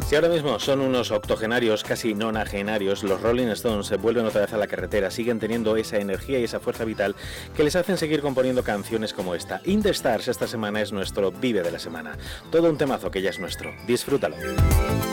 Si ahora mismo son unos octogenarios, casi nonagenarios, los Rolling Stones se vuelven otra vez a la carretera, siguen teniendo esa energía y esa fuerza vital que les hacen seguir componiendo canciones como esta. In the Stars esta semana es nuestro Vive de la semana. Todo un temazo que ya es nuestro. Disfrútalo.